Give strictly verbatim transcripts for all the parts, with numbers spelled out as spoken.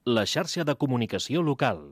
la xarxa de comunicació local.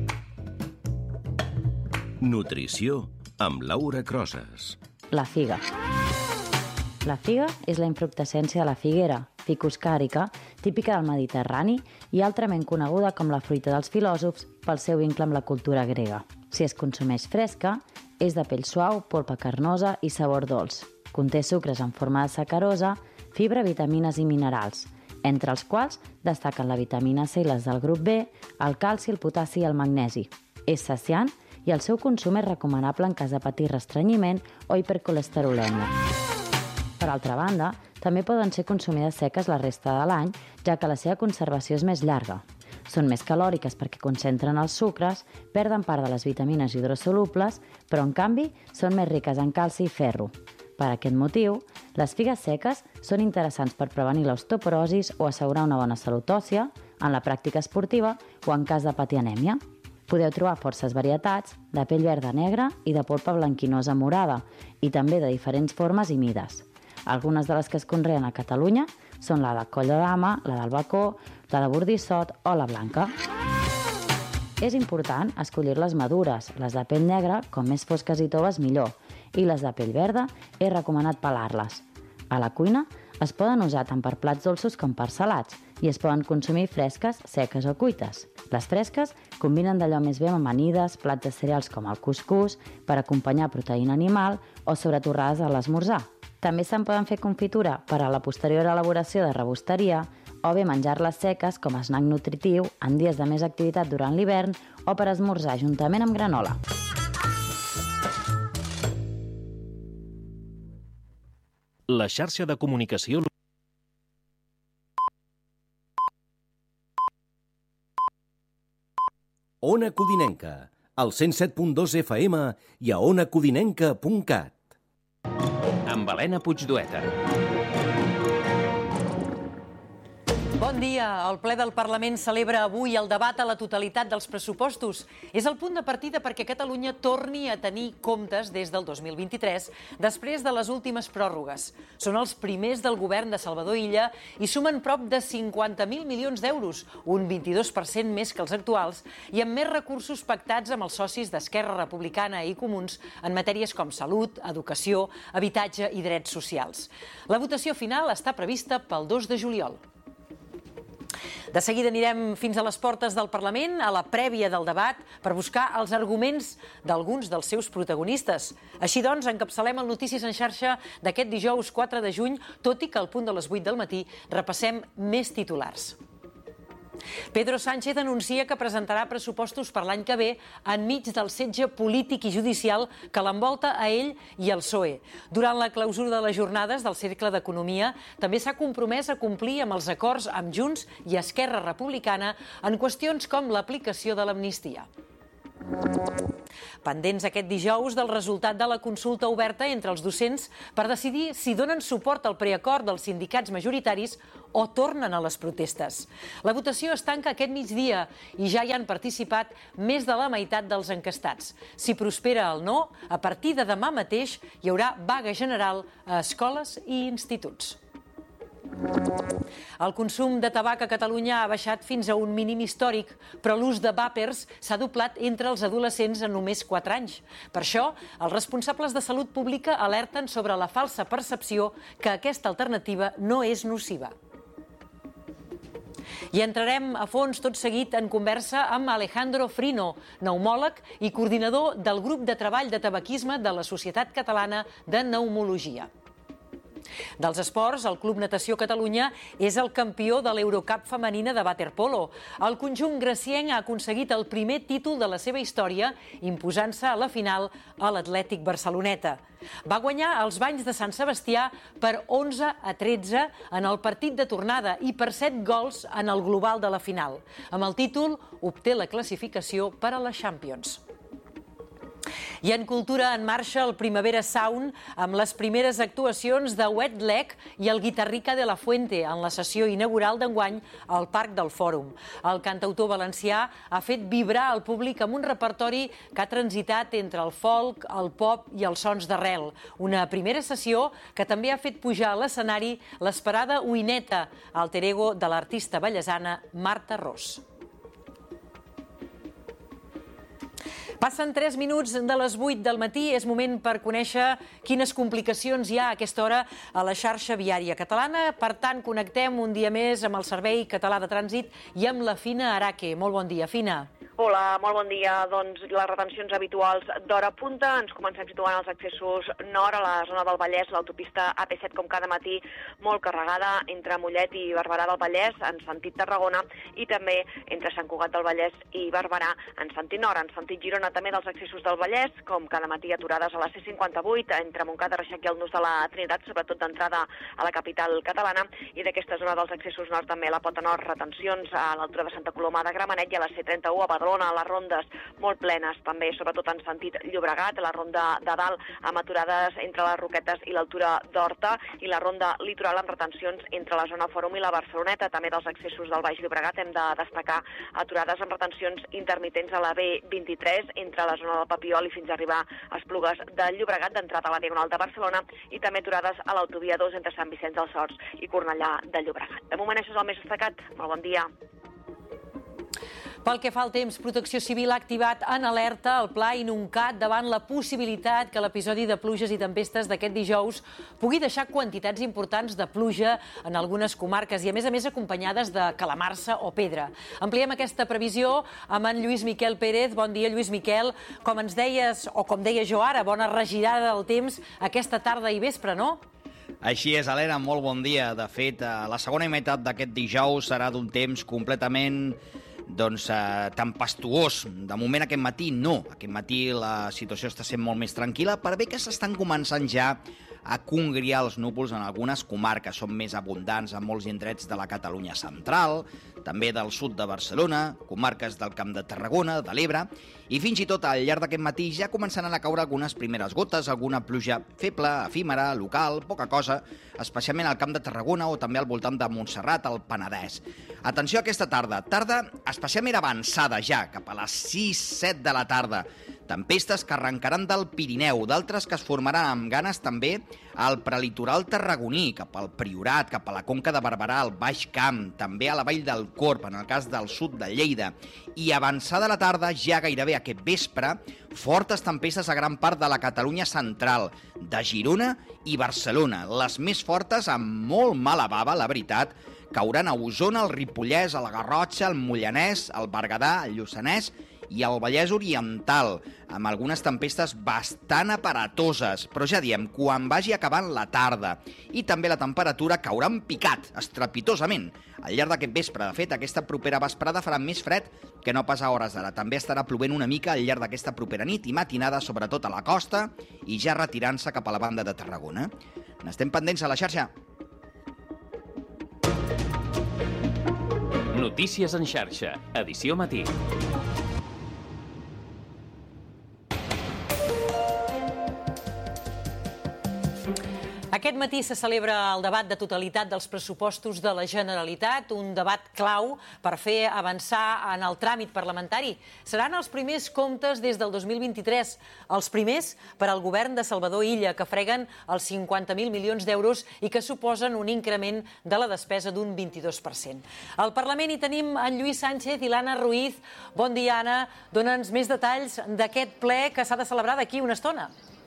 Nutrició amb Laura Crosas. La figa. La figa és la infructescència de la figuera, Ficus carica, típica del Mediterrani i altrament coneguda com la fruita dels filòsofs pel seu vincle amb la cultura grega. Si es consumeix fresca, és de pell suau, polpa carnosa i sabor dolç. Conté sucres en forma de sacarosa, fibra, vitamines i minerals, entre els quals destaquen la vitamina C i les del grup B, el calci, el potassi i el magnesi. És saciant i el seu consum és recomanable en cas de patir restrenyiment o hipercolesterolèmia. Per altra banda, també poden ser consumides seques la resta de l'any, ja que la seva conservació és més llarga. Són més calòriques perquè concentren els sucres, perden part de les vitamines hidrosolubles, però en canvi són més riques en calci i ferro. Per aquest motiu, les figues seques són interessants per prevenir l'osteoporosi o assegurar una bona salut òssia, en la pràctica esportiva o en cas de patir anèmia. Podeu trobar forces varietats de pell verda negra i de polpa blanquinosa morada, i també de diferents formes i mides. Algunes de les que es conreen a Catalunya són la de coll de dama, la del bacó, la de bordissot o la blanca. És important escollir-les madures, les de pell negra, com més fosques i toves millor, i les de pell verda és recomanat pelar-les. A la cuina es poden usar tant per plats dolços com per salats i es poden consumir fresques, seques o cuites. Les fresques combinen d'allò més bé amb amanides, plats de cereals com el cuscús, per acompanyar proteïna animal o sobre torrades a l'esmorzar. També se'n poden fer confitura per a la posterior elaboració de rebosteria o bé menjar-les seques com a snack nutritiu en dies de més activitat durant l'hivern o per esmorzar juntament amb granola. La xarxa de comunicació local. Ona Codinenca, al cent set punt dos F M i a ona codinenca punt cat. Amb Helena Puigdueta. Bon dia. El ple del Parlament celebra avui el debat a la totalitat dels pressupostos. És el punt de partida perquè Catalunya torni a tenir comptes des del dos mil vint-i-tres, després de les últimes pròrrogues. Són els primers del govern de Salvador Illa i sumen prop de cinquanta mil milions d'euros, un vint-i-dos per cent més que els actuals, i amb més recursos pactats amb els socis d'Esquerra Republicana i Comuns en matèries com salut, educació, habitatge i drets socials. La votació final està prevista pel dos de juliol. De seguida anirem fins a les portes del Parlament, a la prèvia del debat, per buscar els arguments d'alguns dels seus protagonistes. Així doncs, encapçalem el Notícies en xarxa d'aquest dijous quatre de juny, tot i que al punt de les vuit del matí repassem més titulars. Pedro Sánchez anuncia que presentarà pressupostos per l'any que ve enmig del setge polític i judicial que l'envolta a ell i al P S O E. Durant la clausura de les jornades del Cercle d'Economia, també s'ha compromès a complir amb els acords amb Junts i Esquerra Republicana en qüestions com l'aplicació de l'amnistia. Pendents aquest dijous del resultat de la consulta oberta entre els docents per decidir si donen suport al preacord dels sindicats majoritaris o tornen a les protestes. La votació es tanca aquest migdia i ja hi han participat més de la meitat dels encastats. Si prospera el no, a partir de demà mateix hi haurà vaga general a escoles i instituts. El consum de tabac a Catalunya ha baixat fins a un mínim històric, però l'ús de vàpers s'ha doblat entre els adolescents en només quatre anys. Per això, els responsables de salut pública alerten sobre la falsa percepció que aquesta alternativa no és nociva. I entrarem a fons tot seguit en conversa amb Alejandro Frino, pneumòleg i coordinador del grup de treball de tabaquisme de la Societat Catalana de Pneumologia. Dels esports, el Club Natació Catalunya és el campió de l'Eurocup femenina de waterpolo. El conjunt gracienc ha aconseguit el primer títol de la seva història, imposant-se a la final a l'Atlètic Barceloneta. Va guanyar els Banys de Sant Sebastià per onze a tretze en el partit de tornada i per set gols en el global de la final. Amb el títol, obté la classificació per a la Champions. I en cultura en marxa el Primavera Sound amb les primeres actuacions de Wet Leg i el Guitarrica de la Fuente en la sessió inaugural d'enguany al Parc del Fòrum. El cantautor valencià ha fet vibrar el públic amb un repertori que ha transitat entre el folk, el pop i els sons d'arrel. Una primera sessió que també ha fet pujar a l'escenari l'esperada Uineta, alter ego de l'artista ballesana Marta Ros. Passen tres minuts de les vuit del matí. És moment per conèixer quines complicacions hi ha a aquesta hora a la xarxa viària catalana. Per tant, connectem un dia més amb el Servei Català de Trànsit i amb la Fina Araque. Molt bon dia, Fina. Hola, molt bon dia. Doncs les retencions habituals d'hora punta. Ens comencem situant els accessos nord a la zona del Vallès, l'autopista A P set com cada matí, molt carregada entre Mollet i Barberà del Vallès en sentit Tarragona i també entre Sant Cugat del Vallès i Barberà en sentit nord. En sentit Girona també dels accessos del Vallès, com cada matí aturades a la C cinquanta-vuit entre Montcada, Reixac i el Nus de la Trinitat, sobretot d'entrada a la capital catalana, i d'aquesta zona dels accessos nord també a la Pota Nord, retencions a l'altura de Santa Coloma de Gramenet i a la C trenta-u a Badalona, a les rondes molt plenes també, sobretot en sentit Llobregat, la ronda de dalt amb aturades entre les Roquetes i l'altura d'Horta, i la ronda litoral amb retencions entre la zona Fòrum i la Barceloneta. També dels accessos del Baix Llobregat hem de destacar aturades amb retencions intermitents a la B vint-i-tres entre la zona del Papiol i fins a arribar a Esplugues del Llobregat d'entrada a la Diagonal de Barcelona, i també aturades a l'autovia dos entre Sant Vicenç dels Horts i Cornellà de Llobregat. De moment això és el més destacat. Molt bon dia. Pel que fa al temps, Protecció Civil ha activat en alerta el Pla Inuncat davant la possibilitat que l'episodi de pluges i tempestes d'aquest dijous pugui deixar quantitats importants de pluja en algunes comarques i, a més a més, acompanyades de calamarsa o pedra. Ampliem aquesta previsió amb en Lluís Miquel Pérez. Bon dia, Lluís Miquel. Com ens deies, o com deia jo ara, bona regirada del temps aquesta tarda i vespre, no? Així és, Helena, molt bon dia. De fet, la segona meitat d'aquest dijous serà d'un temps completament doncs, eh, tempestuós. De moment aquest matí no. Aquest matí la situació està sent molt més tranquil·la, per bé que s'estan començant ja a congriar els núvols en algunes comarques. Són més abundants en molts indrets de la Catalunya central, també del sud de Barcelona, comarques del Camp de Tarragona, de l'Ebre, i fins i tot al llarg d'aquest matí ja començaran a caure algunes primeres gotes, alguna pluja feble, efímera, local, poca cosa, especialment al Camp de Tarragona o també al voltant de Montserrat, al Penedès. Atenció a aquesta tarda, tarda especialment avançada ja, cap a les sis set de la tarda. Tempestes que arrencaran del Pirineu, d'altres que es formaran amb ganes també al prelitoral tarragoní, cap al Priorat, cap a la Conca de Barberà, al Baix Camp, també a la Vall del Corb, en el cas del sud de Lleida. I avançada la tarda, ja gairebé aquest vespre, fortes tempestes a gran part de la Catalunya central, de Girona i Barcelona. Les més fortes, amb molt mala bava, la veritat, cauran a Osona, al Ripollès, a la Garrotxa, al Mollanès, al Berguedà, al Lluçanès i al Vallès Oriental, amb algunes tempestes bastant aparatoses, però ja diem, quan vagi acabant la tarda. I també la temperatura caurà en picat, estrepitosament, al llarg d'aquest vespre. De fet, aquesta propera vesprada farà més fred que no pas a hores d'ara. També estarà plovent una mica al llarg d'aquesta propera nit i matinada, sobretot a la costa, i ja retirant-se cap a la banda de Tarragona. N'estem pendents a la xarxa. Notícies en xarxa, edició matí. Aquest matí se celebra el debat de totalitat dels pressupostos de la Generalitat, un debat clau per fer avançar en el tràmit parlamentari. Seran els primers comptes des del dos mil vint-i-tres, els primers per al govern de Salvador Illa, que freguen els cinquanta mil milions d'euros i que suposen un increment de la despesa d'un vint-i-dos per cent. Al Parlament hi tenim en Lluís Sánchez i l'Anna Ruiz. Bon dia, Anna. Dóna'ns més detalls d'aquest ple que s'ha de celebrar d'aquí una estona.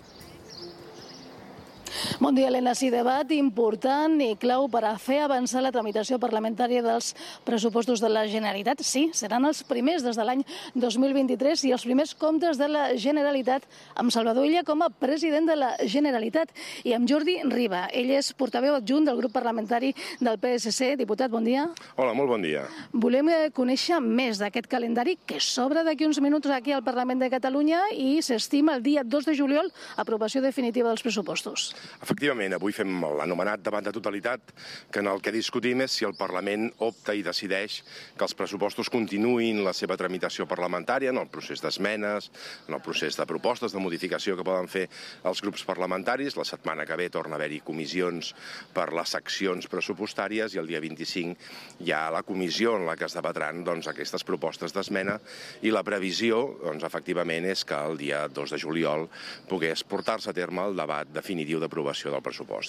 Bon dia, Helena. Sí, debat important i clau per a fer avançar la tramitació parlamentària dels pressupostos de la Generalitat. Sí, seran els primers des de l'any dos mil vint-i-tres i els primers comptes de la Generalitat amb Salvador Illa com a president de la Generalitat i amb Jordi Riba. Ell és portaveu adjunt del grup parlamentari del P S C. Diputat, bon dia. Hola, molt bon dia. Volem conèixer més d'aquest calendari que s'obre d'aquí uns minuts aquí al Parlament de Catalunya i s'estima el dia dos de juliol aprovació definitiva dels pressupostos. Efectivament, avui fem l'anomenat debat de totalitat, que en el que discutim és si el Parlament opta i decideix que els pressupostos continuïn la seva tramitació parlamentària en el procés d'esmenes, en el procés de propostes de modificació que poden fer els grups parlamentaris. La setmana que ve torna a haver-hi comissions per les seccions pressupostàries i el dia vint-i-cinc hi ha la comissió en la que es debatran doncs, aquestes propostes d'esmena i la previsió, doncs, efectivament, és que el dia dos de juliol pogués portar-se a terme el debat definitiu de aprovació del pressupost.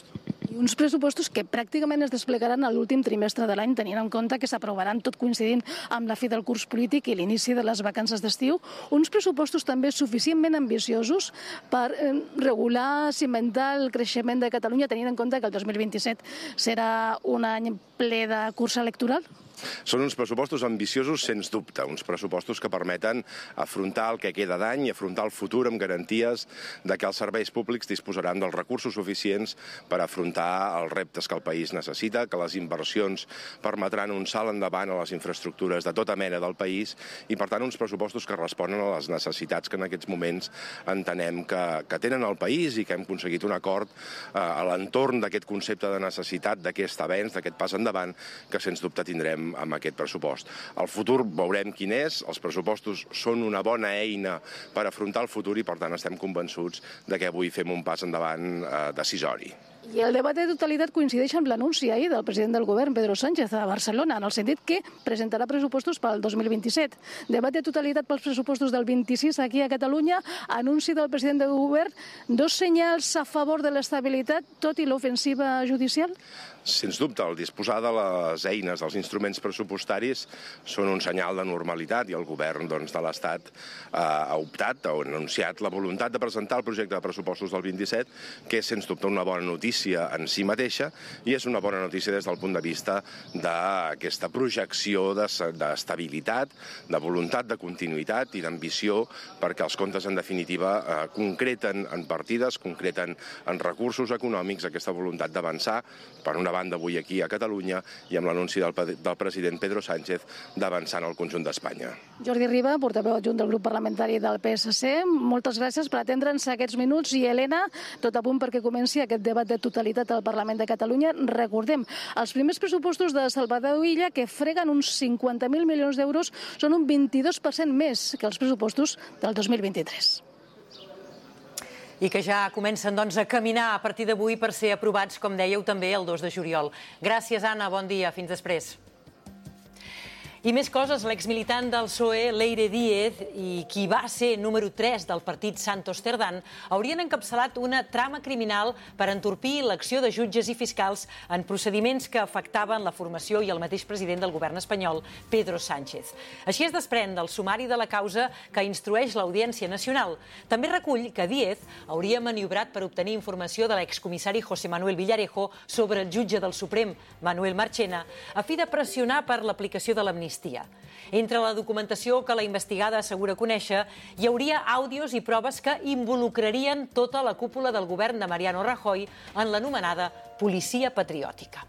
I uns pressupostos que pràcticament es desplegaran a l'últim trimestre de l'any, tenint en compte que s'aprovaran tot coincidint amb la fi del curs polític i l'inici de les vacances d'estiu. Uns pressupostos també suficientment ambiciosos per eh, regular, cimentar el creixement de Catalunya, tenint en compte que el dos mil vint-i-set serà un any ple de cursa electoral? Són uns pressupostos ambiciosos, sens dubte, uns pressupostos que permeten afrontar el que queda d'any i afrontar el futur amb garanties de que els serveis públics disposaran dels recursos suficients per afrontar els reptes que el país necessita, que les inversions permetran un salt endavant a les infraestructures de tota mena del país i, per tant, uns pressupostos que responen a les necessitats que en aquests moments entenem que, que tenen el país i que hem aconseguit un acord eh, a l'entorn d'aquest concepte de necessitat, d'aquest avenç, d'aquest pas endavant, que sens dubte tindrem amb aquest pressupost. El futur veurem quin és, els pressupostos són una bona eina per afrontar el futur i, per tant, estem convençuts de que avui fem un pas endavant eh, decisori. I el debat de totalitat coincideix amb l'anunci ahir del president del govern, Pedro Sánchez, a Barcelona, en el sentit que presentarà pressupostos pel dos mil vint-i-set. Debat de totalitat pels pressupostos del vint-i-sis aquí a Catalunya, anunci del president del govern, dos senyals a favor de l'estabilitat, tot i l'ofensiva judicial? Sens dubte, el disposar de les eines, dels instruments pressupostaris, són un senyal de normalitat i el govern doncs, de l'Estat eh, ha optat, ha anunciat la voluntat de presentar el projecte de pressupostos del vint-i-set, que és sens dubte una bona notícia en si mateixa i és una bona notícia des del punt de vista d'aquesta projecció d'estabilitat, de voluntat de continuïtat i d'ambició perquè els comptes, en definitiva, eh, concreten en partides, concreten en recursos econòmics aquesta voluntat d'avançar, per una banda avui aquí a Catalunya i amb l'anunci del, del president Pedro Sánchez d'avançar en el conjunt d'Espanya. Jordi Riba, portaveu adjunt del grup parlamentari del P S C, moltes gràcies per atendre'ns aquests minuts i, Helena, tot a punt perquè comenci aquest debat de totalitat al Parlament de Catalunya. Recordem, els primers pressupostos de Salvador Illa, que freguen uns cinquanta mil milions d'euros, són un vint-i-dos per cent més que els pressupostos del dos mil vint-i-tres. I que ja comencen doncs, a caminar a partir d'avui per ser aprovats, com dèieu, també el dos de juliol. Gràcies, Anna. Bon dia. Fins després. I més coses, l'exmilitant del P S O E, Leire Díez, i qui va ser número tres del partit Santos Cerdán, haurien encapçalat una trama criminal per entorpir l'acció de jutges i fiscals en procediments que afectaven la formació i el mateix president del govern espanyol, Pedro Sánchez. Així es desprèn del sumari de la causa que instrueix l'Audiència Nacional. També recull que Díez hauria maniobrat per obtenir informació de l'excomissari José Manuel Villarejo sobre el jutge del Suprem, Manuel Marchena, a fi de pressionar per l'aplicació de l'amnistia. Entre la documentació que la investigada assegura conèixer, hi hauria àudios i proves que involucrarien tota la cúpula del govern de Mariano Rajoy en l'anomenada policia patriòtica.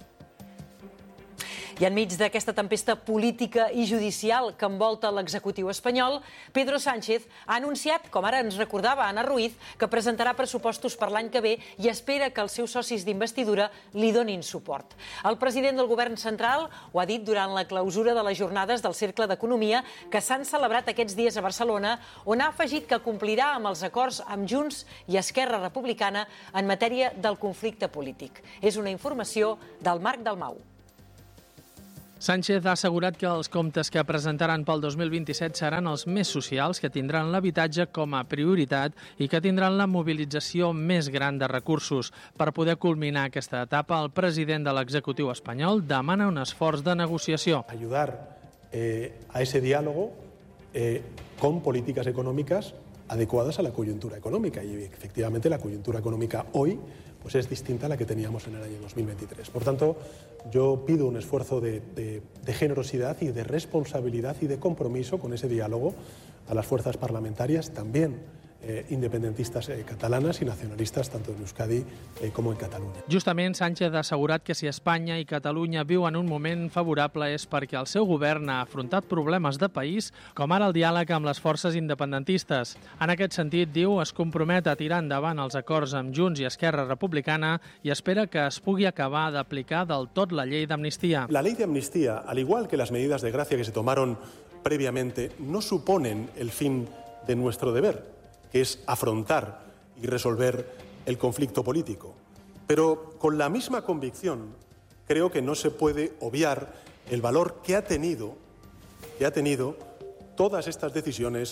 I enmig d'aquesta tempesta política i judicial que envolta l'executiu espanyol, Pedro Sánchez ha anunciat, com ara ens recordava Anna Ruiz, que presentarà pressupostos per l'any que ve i espera que els seus socis d'investidura li donin suport. El president del govern central ho ha dit durant la clausura de les jornades del Cercle d'Economia que s'han celebrat aquests dies a Barcelona, on ha afegit que complirà amb els acords amb Junts i Esquerra Republicana en matèria del conflicte polític. És una informació del Marc Dalmau. Sánchez ha assegurat que els comptes que presentaran pel dos mil vint-i-set seran els més socials, que tindran l'habitatge com a prioritat i que tindran la mobilització més gran de recursos. Per poder culminar aquesta etapa, el president de l'executiu espanyol demana un esforç de negociació. Ayudar eh, a ese diálogo eh, con políticas económicas adecuadas a la coyuntura económica. Y efectivamente la coyuntura económica hoy pues es distinta a la que teníamos en el año dos mil veintitrés. Por tanto, yo pido un esfuerzo de, de, de generosidad y de responsabilidad y de compromiso con ese diálogo a las fuerzas parlamentarias, también eh, independentistas eh, catalanas y nacionalistas, tanto en Euskadi eh, como en Catalunya. Justament, Sánchez ha assegurat que si Espanya i Catalunya viuen un moment favorable és perquè el seu govern ha afrontat problemes de país, com ara el diàleg amb les forces independentistes. En aquest sentit, diu, es compromet a tirar endavant els acords amb Junts i Esquerra Republicana i espera que es pugui acabar d'aplicar del tot la llei d'amnistia. La ley de amnistía, al igual que las medidas de gracia que se tomaron previamente, no suponen el fin de nuestro deber, que es afrontar y resolver el conflicto político. Pero con la misma convicción creo que no se puede obviar el valor que ha tenido, que ha tenido todas estas decisiones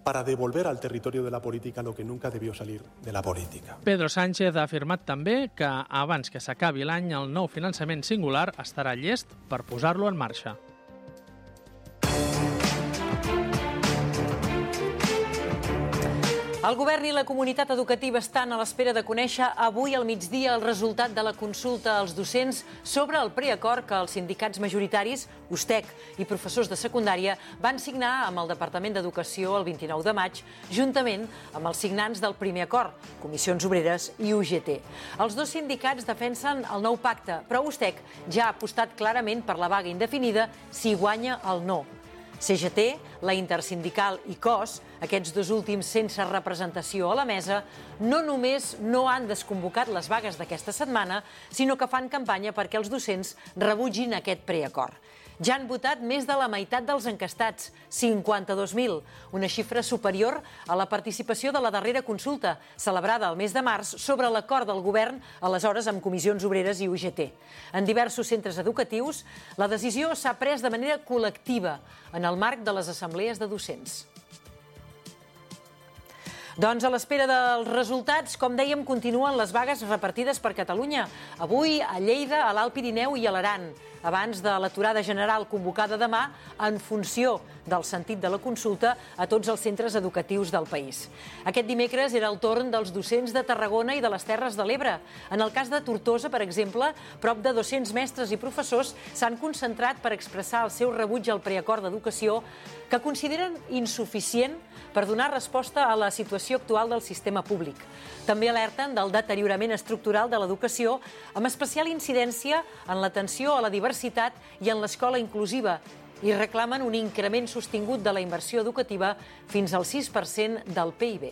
para devolver al territorio de la política lo que nunca debió salir de la política. Pedro Sánchez ha afirmat també que abans que s'acabi l'any el nou finançament singular estarà llest per posar-lo en marxa. El govern i la comunitat educativa estan a l'espera de conèixer avui al migdia el resultat de la consulta als docents sobre el preacord que els sindicats majoritaris, U S T E C i professors de secundària, van signar amb el Departament d'Educació el vint-i-nou de maig, juntament amb els signants del primer acord, Comissions Obreres i U G T. Els dos sindicats defensen el nou pacte, però U S T E C ja ha apostat clarament per la vaga indefinida si guanya el no. C G T, la Intersindical i C O S, aquests dos últims sense representació a la mesa, no només no han desconvocat les vagues d'aquesta setmana, sinó que fan campanya perquè els docents rebutgin aquest preacord. Ja han votat més de la meitat dels encastats, cinquanta-dos mil, una xifra superior a la participació de la darrera consulta, celebrada el mes de març, sobre l'acord del govern, aleshores amb Comissions Obreres i U G T. En diversos centres educatius, la decisió s'ha pres de manera col·lectiva en el marc de les assemblees de docents. Doncs a l'espera dels resultats, com dèiem, continuen les vagues repartides per Catalunya. Avui a Lleida, a l'Alt Pirineu i a l'Aran, abans de l'aturada general convocada demà en funció del sentit de la consulta a tots els centres educatius del país. Aquest dimecres era el torn dels docents de Tarragona i de les Terres de l'Ebre. En el cas de Tortosa, per exemple, prop de dos-cents mestres i professors s'han concentrat per expressar el seu rebuig al preacord d'educació que consideren insuficient per donar resposta a la situació actual del sistema públic. També alerten del deteriorament estructural de l'educació, amb especial incidència en l'atenció a la diversitat i en l'escola inclusiva, i reclamen un increment sostingut de la inversió educativa fins al sis per cent del P I B.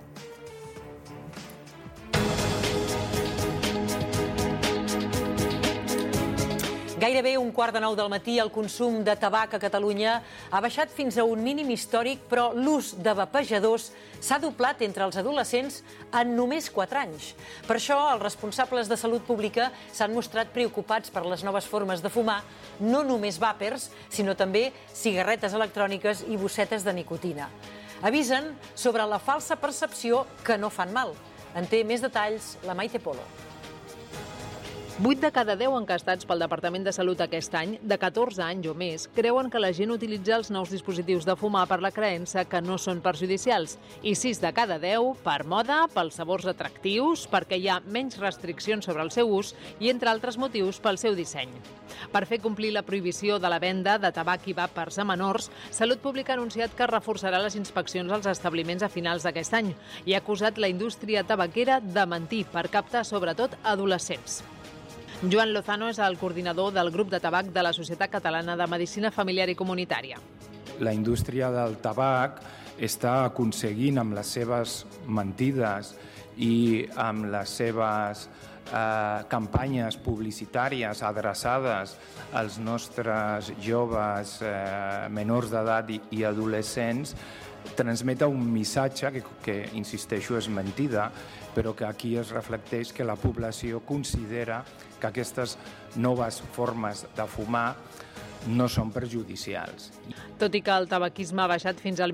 Gairebé un quart de nou del matí el consum de tabac a Catalunya ha baixat fins a un mínim històric, però l'ús de vapejadors s'ha doblat entre els adolescents en només quatre anys. Per això, els responsables de salut pública s'han mostrat preocupats per les noves formes de fumar, no només vàpers, sinó també cigarretes electròniques i bossetes de nicotina. Avisen sobre la falsa percepció que no fan mal. En té més detalls la Maite Polo. vuit de cada deu encastats pel Departament de Salut aquest any, de catorze anys o més, creuen que la gent utilitza els nous dispositius de fumar per la creença que no són perjudicials, i sis de cada deu per moda, pels sabors atractius, perquè hi ha menys restriccions sobre el seu ús i, entre altres motius, pel seu disseny. Per fer complir la prohibició de la venda de tabac i vàpers a menors, Salut Pública ha anunciat que reforçarà les inspeccions als establiments a finals d'aquest any i ha acusat la indústria tabaquera de mentir per captar sobretot adolescents. Joan Lozano és el coordinador del grup de tabac de la Societat Catalana de Medicina Familiar i Comunitària. La indústria del tabac està aconseguint amb les seves mentides i amb les seves eh, campanyes publicitàries adreçades als nostres joves eh, menors d'edat i, i adolescents transmeta un missatge que, que, insisteixo, és mentida, però que aquí es reflecteix que la població considera que aquestes noves formes de fumar no són perjudicials. Tot i que el tabaquisme ha baixat fins al